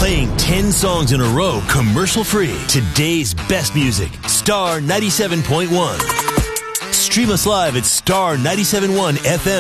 Playing 10 songs in a row, commercial-free. Today's best music, Star 97.1. Stream us live at Star 97.1 FM.